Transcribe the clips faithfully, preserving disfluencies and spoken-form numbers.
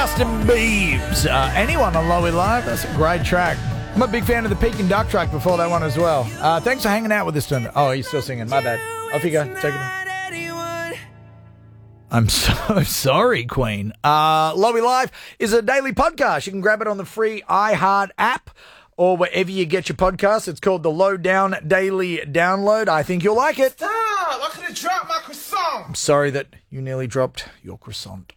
Justin Biebs. Uh, anyone on Lowy Live? That's a great track. I'm a big fan of the Peking Duck track before that one as well. Uh, thanks for hanging out with us tonight. Oh, he's still singing. My bad. Off you go. Take it. I'm so sorry, Queen. Uh, Lowy Live is a daily podcast. You can grab it on the free iHeart app or wherever you get your podcasts. It's called the Lowdown Daily Download. I think you'll like it. Stop! I could have dropped my croissant. I'm sorry that you nearly dropped your croissant.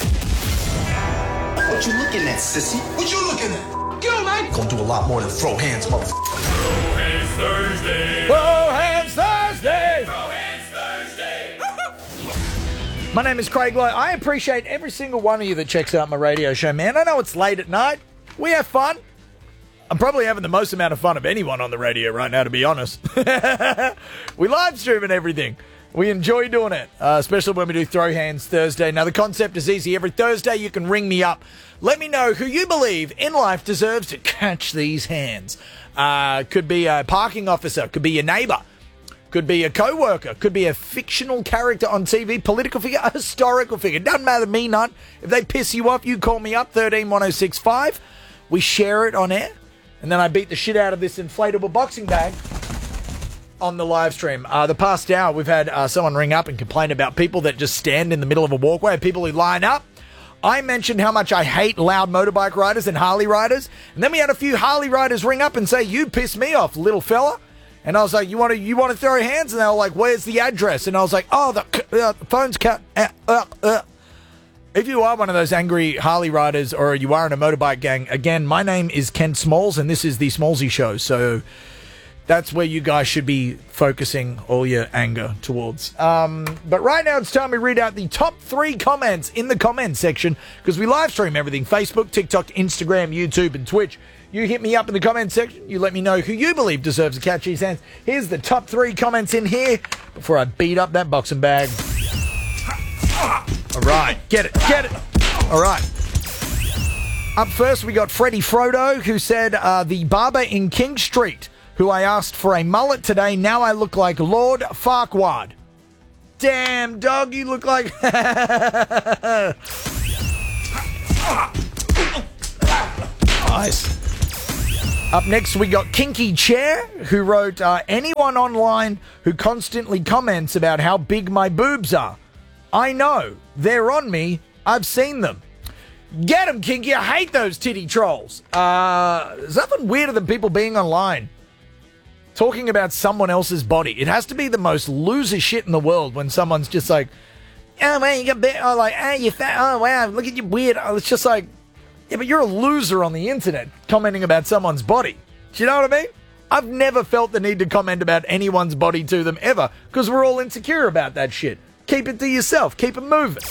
What you looking at, sissy? What you looking at? Get on, man. Gonna do a lot more than throw hands, motherfucker. Throw hands Thursday. Throw hands Thursday. Throw hands Thursday. My name is Craig Lowe. I appreciate every single one of you that checks out my radio show, man. I know it's late at night. We have fun. I'm probably having the most amount of fun of anyone on the radio right now, to be honest. We live stream and everything. We enjoy doing it, uh, especially when we do Throw Hands Thursday. Now, the concept is easy. Every Thursday, you can ring me up. Let me know who you believe in life deserves to catch these hands. Uh, could be a parking officer. Could be your neighbour. Could be a co-worker. Could be a fictional character on T V, political figure, a historical figure. Doesn't matter to me none. If they piss you off, you call me up, one three one oh six five. We share it on air. And then I beat the shit out of this inflatable boxing bag on the live stream. Uh, the past hour, we've had uh, someone ring up and complain about people that just stand in the middle of a walkway, people who line up. I mentioned how much I hate loud motorbike riders and Harley riders. And then we had a few Harley riders ring up and say, you piss me off, little fella. And I was like, you want to you want to throw hands? And they were like, where's the address? And I was like, oh, the, uh, the phone's cut. Uh, uh, uh. If you are one of those angry Harley riders or you are in a motorbike gang, again, my name is Ken Smalls and this is the Smallsy Show. So that's where you guys should be focusing all your anger towards. Um, but right now it's time we read out the top three comments in the comment section because we live stream everything. Facebook, TikTok, Instagram, YouTube and Twitch. You hit me up in the comment section. You let me know who you believe deserves to catch these hands. Here's the top three comments in here before I beat up that boxing bag. All right, get it, get it. All right. Up first, we got Freddie Frodo, who said, uh, the barber in King Street, who I asked for a mullet today, now I look like Lord Farquaad. Damn, dog, you look like... Nice. Up next, we got Kinky Chair, who wrote, uh, anyone online who constantly comments about how big my boobs are. I know. They're on me. I've seen them. Get them, Kinky. I hate those titty trolls. Uh, there's nothing weirder than people being online talking about someone else's body. It has to be the most loser shit in the world when someone's just like, oh, man, you got big. Oh, like, hey, you fat. Oh, wow, look at you weird. Oh, it's just like, yeah, but you're a loser on the internet commenting about someone's body. Do you know what I mean? I've never felt the need to comment about anyone's body to them ever because we're all insecure about that shit. Keep it to yourself. Keep it moving.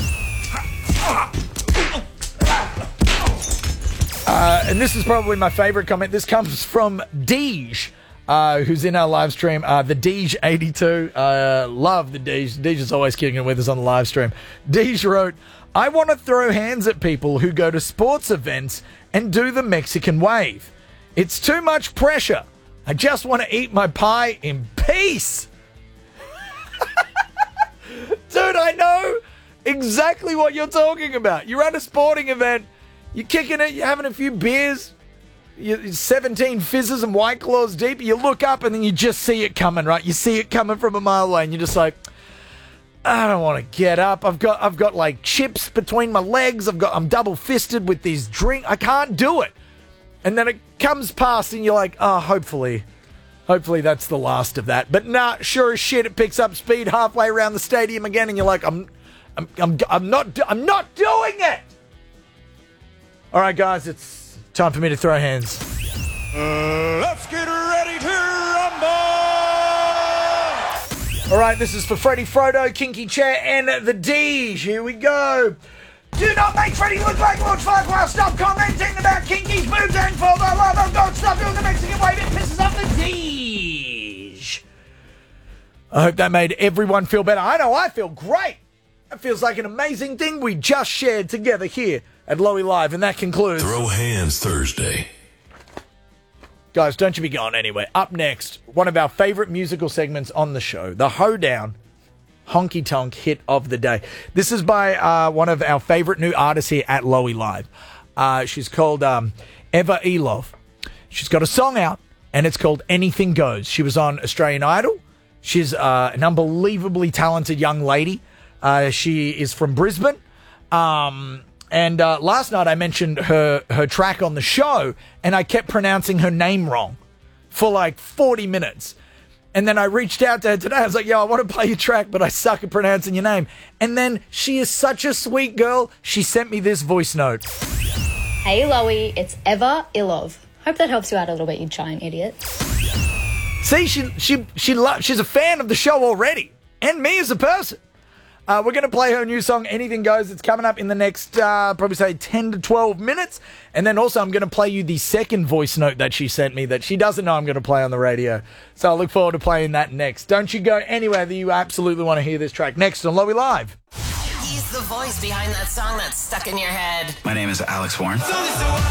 Uh, and this is probably my favorite comment. This comes from Deej, uh, who's in our live stream. Uh, the Deej eighty-two. Uh, love the Deej. Deej is always kicking it with us on the live stream. Deej wrote, I want to throw hands at people who go to sports events and do the Mexican wave. It's too much pressure. I just want to eat my pie in peace. Dude, I know exactly what you're talking about. You're at a sporting event, you're kicking it, you're having a few beers, you're seventeen fizzes and White Claws deep, you look up and then you just see it coming, right? You see it coming from a mile away and you're just like, I don't want to get up. I've got I've got like chips between my legs. I've got I'm double fisted with these drink. I can't do it. And then it comes past and you're like, oh, hopefully Hopefully that's the last of that. But nah, sure as shit, it picks up speed halfway around the stadium again, and you're like, I'm, I'm, I'm, I'm not, do- I'm not doing it. All right, guys, it's time for me to throw hands. Uh, let's get ready to rumble. All right, this is for Freddie Frodo, Kinky Chair, and the Deej. Here we go. Do not make Freddie look like Lord Farquaad. Stop commenting about Kinky's boobs and for the love of God, stop doing the Mexican wave. It pisses off the Deej. I hope that made everyone feel better. I know I feel great. That feels like an amazing thing we just shared together here at Lowy Live, and that concludes Throw Hands Thursday. Guys, don't you be going anywhere. Up next, one of our favourite musical segments on the show, the Hoedown. honky tonk hit of the day. This is by uh, one of our favorite new artists here at Lowy Live. Uh, she's called um, Eva Elov. She's got a song out, and it's called Anything Goes. She was on Australian Idol. She's uh, an unbelievably talented young lady. Uh, she is from Brisbane. Um, and uh, last night I mentioned her, her track on the show, and I kept pronouncing her name wrong for like forty minutes. And then I reached out to her today. I was like, yo, I want to play your track, but I suck at pronouncing your name. And then she is such a sweet girl. She sent me this voice note. Hey, Lowy, it's Eva Ilov. Hope that helps you out a little bit, you giant idiot. See, she she she lo- she's a fan of the show already, and me as a person. Uh, we're going to play her new song, Anything Goes. It's coming up in the next, uh, probably say, ten to twelve minutes. And then also I'm going to play you the second voice note that she sent me that she doesn't know I'm going to play on the radio. So I look forward to playing that next. Don't you go anywhere that you absolutely want to hear this track. Next on Lowy Live. He's the voice behind that song that's stuck in your head. My name is Alex Warren.